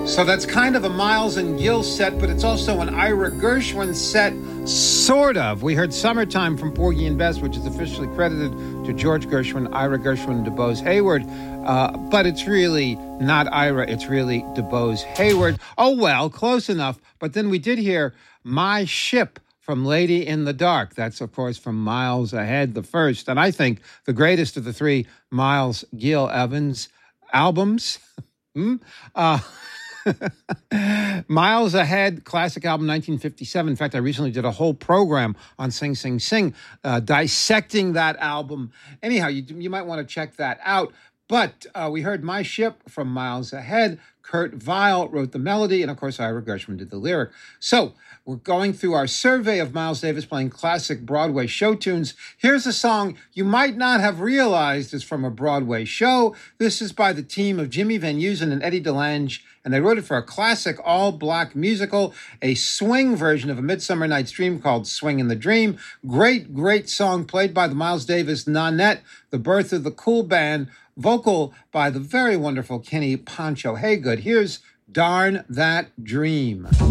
So that's kind of a Miles and Gil set, but it's also an Ira Gershwin set, sort of. We heard Summertime from Porgy and Bess, which is officially credited to George Gershwin, Ira Gershwin, DuBose Hayward. But it's really not Ira, it's really DuBose Hayward. Oh, well, close enough. But then we did hear My Ship from Lady in the Dark. That's, of course, from Miles Ahead, the first, and I think the greatest of the three Miles Gil Evans albums. Miles Ahead, classic album, 1957. In fact, I recently did a whole program on Sing, Sing, Sing, dissecting that album. Anyhow, you might want to check that out. But we heard My Ship from Miles Ahead. Kurt Weill wrote the melody, and of course, Ira Gershwin did the lyric. So we're going through our survey of Miles Davis playing classic Broadway show tunes. Here's a song you might not have realized is from a Broadway show. This is by the team of Jimmy Van Heusen and Eddie DeLange, and they wrote it for a classic all-black musical, a swing version of A Midsummer Night's Dream called Swing in the Dream. Great, great song played by the Miles Davis Nonette, the birth of the cool band, vocal by the very wonderful Kenny Pancho Haygood. Here's Darn That Dream.